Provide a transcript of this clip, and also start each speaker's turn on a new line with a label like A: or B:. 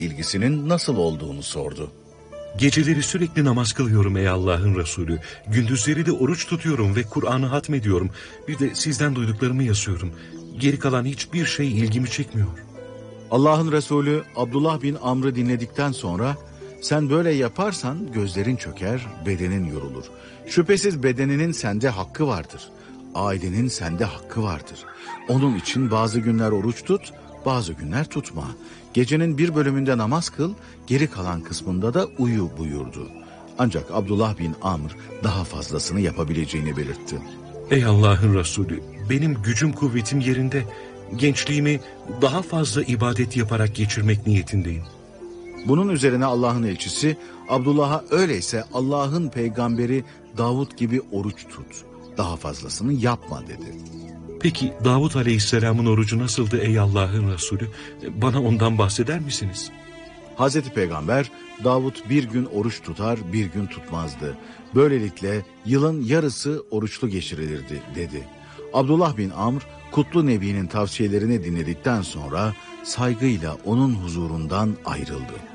A: ilgisinin nasıl olduğunu sordu.
B: Geceleri sürekli namaz kılıyorum ey Allah'ın Resulü. Gündüzleri de oruç tutuyorum ve Kur'an'ı hatmediyorum. Bir de sizden duyduklarımı yazıyorum. Geri kalan hiçbir şey ilgimi çekmiyor.
A: Allah'ın Resulü Abdullah bin Amr'ı dinledikten sonra, sen böyle yaparsan gözlerin çöker, bedenin yorulur. Şüphesiz bedeninin sende hakkı vardır. Ailenin sende hakkı vardır. Onun için bazı günler oruç tut, bazı günler tutma. Gecenin bir bölümünde namaz kıl, geri kalan kısmında da uyu buyurdu. Ancak Abdullah bin Amr daha fazlasını yapabileceğini belirtti.
B: Ey Allah'ın Resulü, benim gücüm kuvvetim yerinde. Gençliğimi daha fazla ibadet yaparak geçirmek niyetindeyim.
A: Bunun üzerine Allah'ın elçisi Abdullah'a, öyleyse Allah'ın peygamberi Davud gibi oruç tut, daha fazlasını yapma dedi.
B: Peki Davud Aleyhisselam'ın orucu nasıldı ey Allah'ın Resulü? Bana ondan bahseder misiniz?
A: Hazreti Peygamber Davud bir gün oruç tutar, bir gün tutmazdı. Böylelikle yılın yarısı oruçlu geçirilirdi dedi. Abdullah bin Amr Kutlu Nebi'nin tavsiyelerini dinledikten sonra saygıyla onun huzurundan ayrıldı.